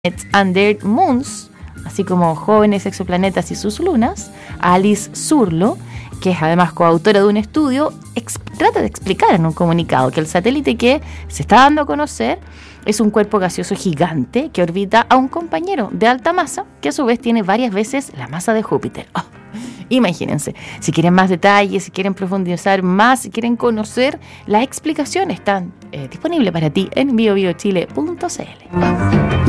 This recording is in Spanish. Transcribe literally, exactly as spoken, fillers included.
and Their Moons, así como Jóvenes Exoplanetas y sus Lunas, Alice Zurlo, que es además coautora de un estudio, ex- trata de explicar en un comunicado que el satélite que se está dando a conocer es un cuerpo gaseoso gigante que orbita a un compañero de alta masa, que a su vez tiene varias veces la masa de Júpiter. Oh, imagínense, si quieren más detalles, si quieren profundizar más, si quieren conocer, la explicación está eh, disponible para ti en bio bio chile punto c l.